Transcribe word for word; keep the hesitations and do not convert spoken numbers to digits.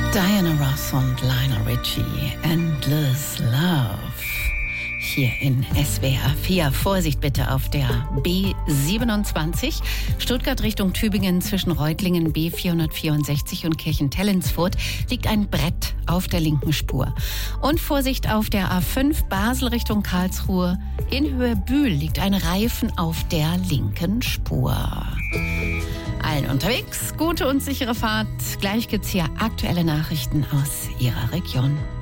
Diana Ross und Lionel Richie, Endless Love. Hier in S W R vier. Vorsicht bitte auf der B siebenundzwanzig. Stuttgart Richtung Tübingen zwischen Reutlingen B vierhundertvierundsechzig und Kirchentellensfurth liegt ein Brett auf der linken Spur. Und Vorsicht auf der A fünf Basel Richtung Karlsruhe. In Höhe Bühl liegt ein Reifen auf der linken Spur. Allen unterwegs, gute und sichere Fahrt. Gleich gibt's hier aktuelle Nachrichten aus Ihrer Region.